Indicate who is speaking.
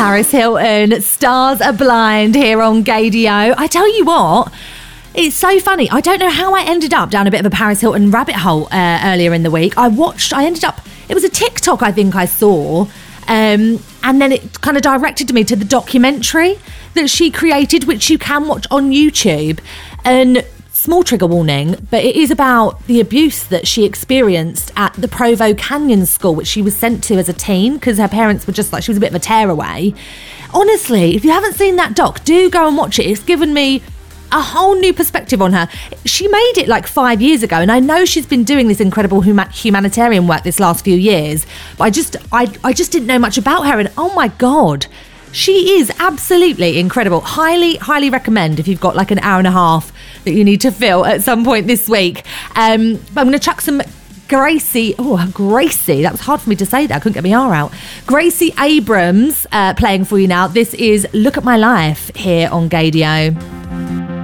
Speaker 1: Paris Hilton. Stars are blind here on Gaydio. I tell you what, it's so funny. I don't know how I ended up down a bit of a Paris Hilton rabbit hole earlier in the week. It was a TikTok I think I saw, and then it kind of directed me to the documentary that she created, which you can watch on YouTube. And small trigger warning, but it is about the abuse that she experienced at the Provo Canyon school, which she was sent to as a teen because her parents were just like, she was a bit of a tearaway. Honestly, if you haven't seen that doc, do go and watch it. It's given me a whole new perspective on her. She made it like 5 years ago, and I know she's been doing this incredible humanitarian work this last few years, but I just didn't know much about her, and oh my God, she is absolutely incredible. Highly, highly recommend if you've got like an hour and a half that you need to fill at some point this week. But I'm going to chuck some Gracie, that was hard for me to say that, I couldn't get my R out. Gracie Abrams playing for you now. This is Look at My Life here on Gaydio.